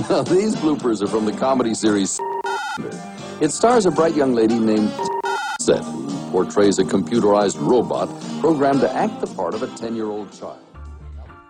Now, these bloopers are from the comedy series. It stars a bright young lady named Set, who portrays a computerized robot programmed to act the part of a 10-year-old child.